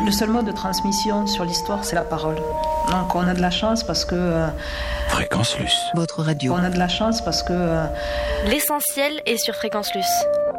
Le seul mode de transmission sur l'histoire, c'est la parole. Donc on a de la chance parce que... Fréquence Luce. Votre radio. On a de la chance parce que... L'essentiel est sur Fréquence Luce.